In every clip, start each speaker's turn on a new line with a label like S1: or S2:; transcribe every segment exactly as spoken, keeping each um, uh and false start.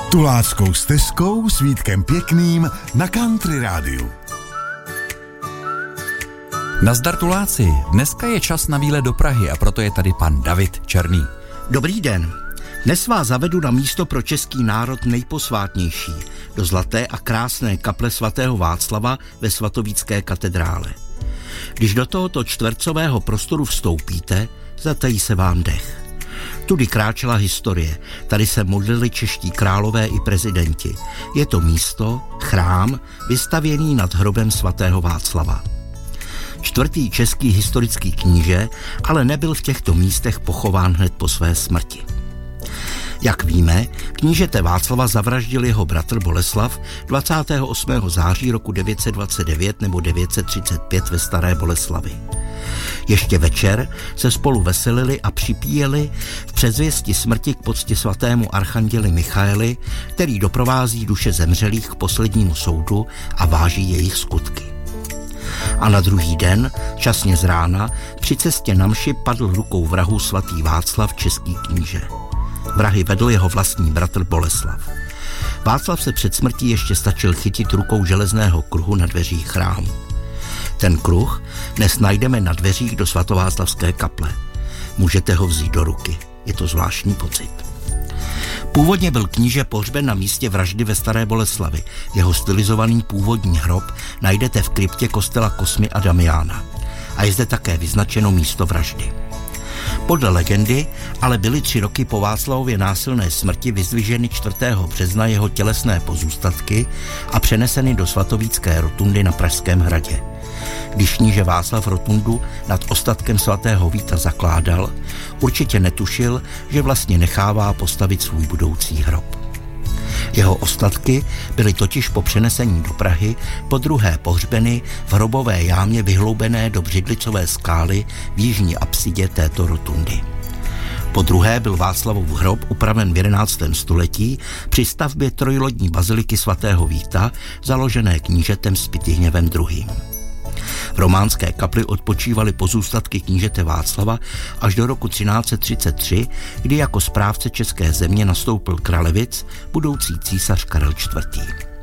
S1: Tuláckou stezkou s Vítkem Pěkným na Country Rádiu.
S2: Nazdar Tuláci, dneska je čas na výlet do Prahy a proto je tady pan David Černý.
S3: Dobrý den. Dnes vás zavedu na místo pro český národ nejposvátnější, do zlaté a krásné kaple svatého Václava ve svatovícké katedrále. Když do tohoto čtvercového prostoru vstoupíte, zatají se vám dech. Tudy kráčela historie, tady se modlili čeští králové i prezidenti. Je to místo, chrám, vystavěný nad hrobem svatého Václava. Čtvrtý český historický kníže ale nebyl v těchto místech pochován hned po své smrti. Jak víme, knížete Václava zavraždil jeho bratr Boleslav dvacátého osmého září roku devět set dvacet devět nebo devět set třicet pět ve Staré Boleslavi. Ještě večer se spolu veselili a připíjeli v předzvěsti smrti k pocti svatému archanděli Michaeli, který doprovází duše zemřelých k poslednímu soudu a váží jejich skutky. A na druhý den, časně z rána, při cestě na mši padl rukou vrahů svatý Václav, český kníže. Vrahy vedl jeho vlastní bratr Boleslav. Václav se před smrtí ještě stačil chytit rukou železného kruhu na dveřích chrámu. Ten kruh dnes najdeme na dveřích do svatováclavské kaple. Můžete ho vzít do ruky. Je to zvláštní pocit. Původně byl kníže pohřben na místě vraždy ve Staré Boleslavi. Jeho stylizovaný původní hrob najdete v kryptě kostela Kosmy a Damiána. A je zde také vyznačeno místo vraždy. Podle legendy ale byly tři roky po Václavově násilné smrti vyzdviženy čtvrtého března jeho tělesné pozůstatky a přeneseny do svatovícké rotundy na Pražském hradě. Když kníže Václav rotundu nad ostatkem svatého Víta zakládal, určitě netušil, že vlastně nechává postavit svůj budoucí hrob. Jeho ostatky byly totiž po přenesení do Prahy podruhé pohřbeny v hrobové jámě vyhloubené do břidlicové skály v jižní apsidě této rotundy. Podruhé byl Václavův hrob upraven v jedenáctém století při stavbě trojlodní baziliky svatého Víta, založené knížetem Spytihněvem druhým. V románské kapli odpočívali pozůstatky knížete Václava až do roku třináct set třicet tři, kdy jako správce české země nastoupil kralevic, budoucí císař Karel čtvrtý.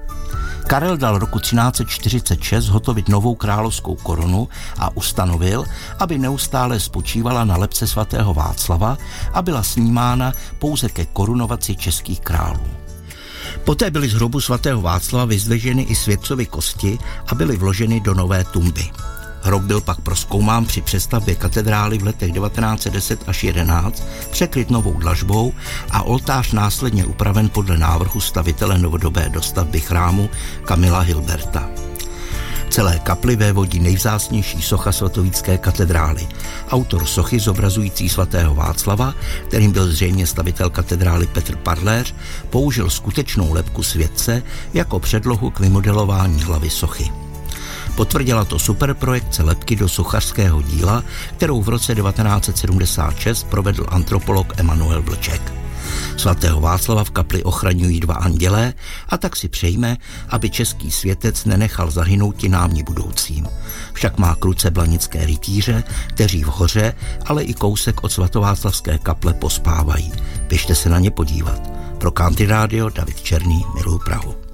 S3: Karel dal roku třináct set čtyřicet šest hotovit novou královskou korunu a ustanovil, aby neustále spočívala na lebce svatého Václava a byla snímána pouze ke korunovaci českých králů. Poté byly z hrobu svatého Václava vyzdviženy i světcovy kosti a byly vloženy do nové tumby. Hrob byl pak prozkoumán při přestavbě katedrály v letech devatenáct set deset až jedenáct, překryt novou dlažbou a oltář následně upraven podle návrhu stavitele novodobé dostavby chrámu Kamila Hilberta. Celé kapli vévodí nejvzácnější socha svatovícké katedrály. Autor sochy zobrazující svatého Václava, kterým byl zřejmě stavitel katedrály Petr Parléř, použil skutečnou lebku světce jako předlohu k vymodelování hlavy sochy. Potvrdila to superprojekce lebky do sochařského díla, kterou v roce devatenáct set sedmdesát šest provedl antropolog Emanuel Vlček. Svatého Václava v kapli ochraňují dva andělé a tak si přejme, aby český světec nenechal zahynout i námi budoucím. Však má k ruce blanické rytíře, kteří v hoře, ale i kousek od svatováclavské kaple pospávají. Běžte se na ně podívat. Pro Country Rádio David Černý, miluju Prahu.